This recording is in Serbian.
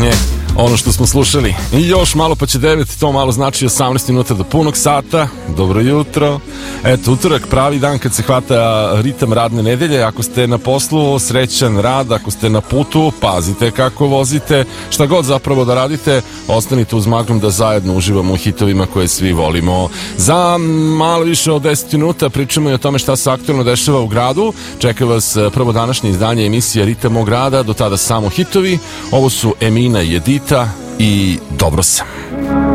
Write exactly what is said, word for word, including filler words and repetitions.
je ono što smo slušali. I još malo pa će devet, to malo znači osamnaest minuta do punog sata. Dobro jutro. Eto, utorak, pravi dan kad se hvata ritam radne nedelje. Ako ste na poslu, srećan rad. Ako ste na putu, pazite kako vozite. Šta god zapravo da radite, ostanite uz Magnum da zajedno uživamo u hitovima koje svi volimo. Za malo više od deset minuta pričamo i o tome šta se aktualno dešava u gradu. Čeka vas prvo današnje izdanje emisije Ritam mog grada, do tada samo hitovi. Ovo su Emina i Edita i Dobro sam.